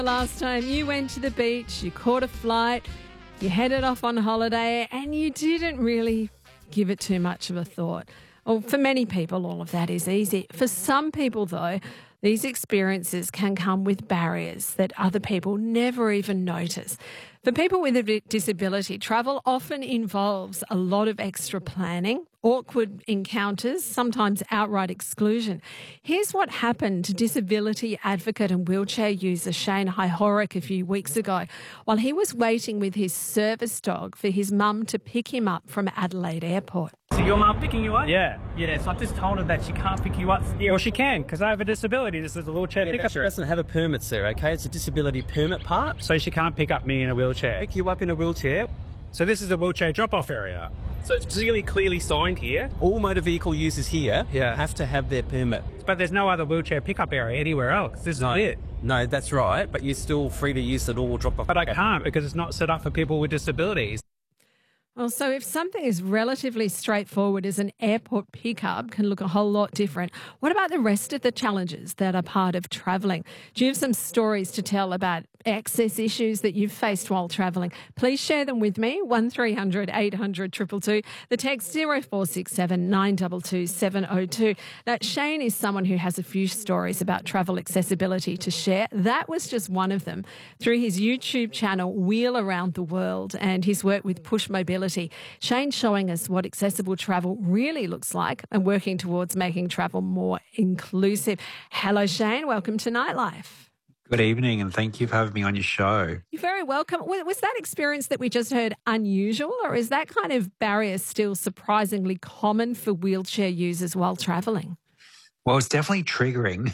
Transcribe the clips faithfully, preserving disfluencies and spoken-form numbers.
Last time you went to the beach, you caught a flight, you headed off on holiday, and you didn't really give it too much of a thought. Well, for many people, all of that is easy. For some people, though, these experiences can come with barriers that other people never even notice. For people with a disability, travel often involves a lot of extra planning, awkward encounters, sometimes outright exclusion. Here's what happened to disability advocate and wheelchair user Shane Hyhorek a few weeks ago while he was waiting with his service dog for his mum to pick him up from Adelaide Airport. So your mum picking you up? Yeah. Yeah, so I've just told her that she can't pick you up. Yeah, well, she can, because I have a disability. This is a wheelchair Yeah, pickup. she doesn't have a permit, sir, okay? It's a disability permit part. So she can't pick up me in a wheelchair. Pick you up in a wheelchair. So this is a wheelchair drop-off area. So it's really clearly signed here. All motor vehicle users here Yeah. have to have their permit. But there's no other wheelchair pickup area anywhere else. This is No, it. no, that's right, but you're still free to use the normal drop-off. But I can't because it's not set up for people with disabilities. Well, so if something is relatively straightforward as an airport pickup can look a whole lot different, what about the rest of the challenges that are part of travelling? Do you have some stories to tell about access issues that you've faced while travelling? Please share them with me, one three hundred eight hundred two two two. The text zero four six seven nine two two seven zero two. Now, Shane is someone who has a few stories about travel accessibility to share. That was just one of them. Through his YouTube channel, Wheel Around the World, and his work with Push Mobility, Shane's showing us what accessible travel really looks like and working towards making travel more inclusive. Hello, Shane. Welcome to Nightlife. Good evening, and thank you for having me on your show. You're very welcome. Was was that experience that we just heard unusual, or is that kind of barrier still surprisingly common for wheelchair users while travelling? Well, it's definitely triggering.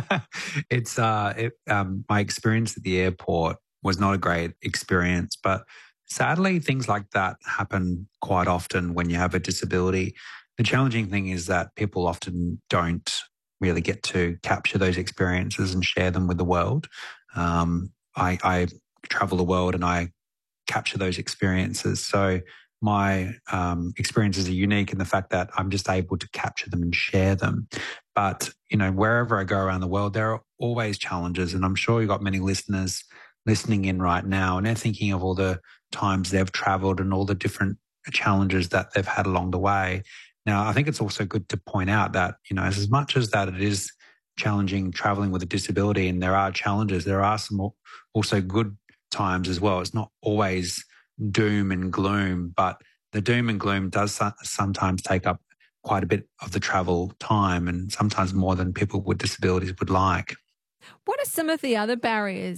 it's uh, it, um, my experience at the airport was not a great experience, but sadly, things like that happen quite often when you have a disability. The challenging thing is that people often don't really get to capture those experiences and share them with the world. Um, I, I travel the world and I capture those experiences. So my um, experiences are unique in the fact that I'm just able to capture them and share them. But, you know, wherever I go around the world, there are always challenges. And I'm sure you've got many listeners listening in right now, and they're thinking of all the times they've travelled and all the different challenges that they've had along the way. Now, I think it's also good to point out that, you know, as much as that it is challenging travelling with a disability and there are challenges, there are some also good times as well. It's not always doom and gloom, but the doom and gloom does sometimes take up quite a bit of the travel time, and sometimes more than people with disabilities would like. What are some of the other barriers